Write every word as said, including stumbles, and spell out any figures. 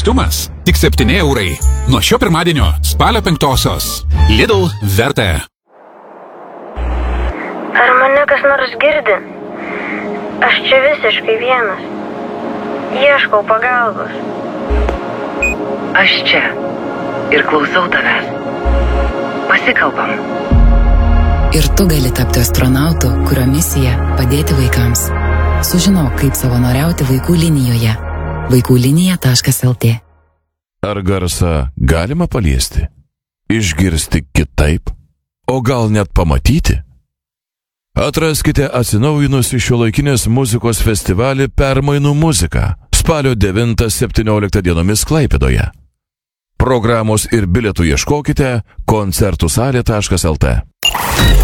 kostiumas tik septyni eurai. Nuo šio pirmadienio spalio penktosios. Lidl Verte. Ar mane kas nors girdi? Aš čia visiškai vienas. Ieškau pagalbos. Aš čia ir klausau tavęs. Pasikalbam. Ir tu gali tapti astronautu, kurio misija padėti vaikams. Sužinok, kaip savanoriauti vaikų linijoje. vaikų linija taškas el tė. Ar garsą galima paliesti? Išgirsti kitaip? O gal net pamatyti? Atraskite atsinaujinusi šiuolaikinės muzikos festivalį Permainų muzika spalio devintą septynioliktą dienomis Klaipėdoje. Programos ir bilietų ieškokite koncertų salė taškas el tė.